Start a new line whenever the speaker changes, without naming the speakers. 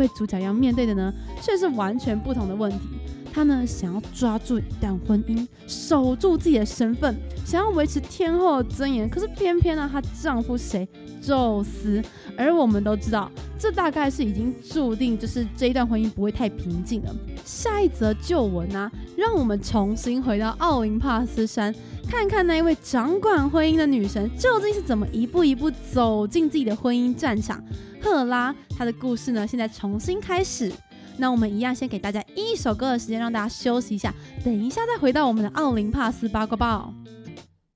位主角要面对的呢，却是完全不同的问题。她呢，想要抓住一段婚姻，守住自己的身份，想要维持天后的尊严，可是偏偏呢，她丈夫谁？宙斯。而我们都知道，这大概是已经注定，就是这一段婚姻不会太平静了。下一则旧闻啊，让我们重新回到奥林帕斯山，看看那一位掌管婚姻的女神究竟是怎么一步一步走进自己的婚姻战场。赫拉，她的故事呢，现在重新开始。那我们一样先给大家一首歌的时间，让大家休息一下，等一下再回到我们的奥林帕斯八卦报。